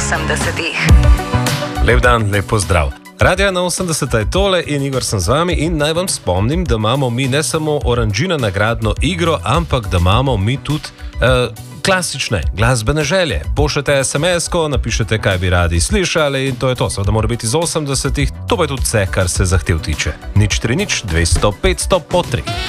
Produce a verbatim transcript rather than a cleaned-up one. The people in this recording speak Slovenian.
osemdesetih. Lep dan, lep pozdrav. Radio na osemdeseta je tole in Igor sem z vami in naj vam spomnim, da imamo mi ne samo Oranžina nagradno igro, ampak da imamo mi tudi uh, klasične glasbene želje. Pošljete es em es-ko, napišete, kaj bi radi slišali in to je to. Seveda mora biti iz osemdesetih, to pa je tudi vse, kar se zahtev tiče. nič tri nič dvesto petsto po tri.